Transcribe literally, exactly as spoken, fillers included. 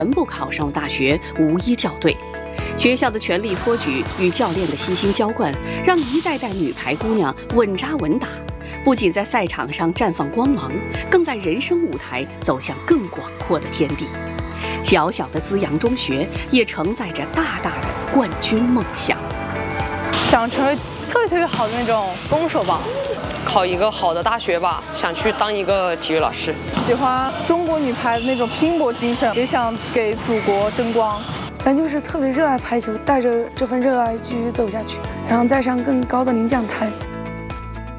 全部考上了大学，无一掉队。学校的全力托举与教练的悉心浇灌，让一代代女排姑娘稳扎稳打，不仅在赛场上绽放光芒，更在人生舞台走向更广阔的天地。小小的资阳中学也承载着大大的冠军梦想。 想成为特别特别好的那种攻手吧， 考一个好的大学吧，想去当一个体育老师。 喜欢中国女排的那种拼搏精神，也想给祖国争光。 反正就是特别热爱排球，带着这份热爱继续走下去，然后再上更高的领奖台。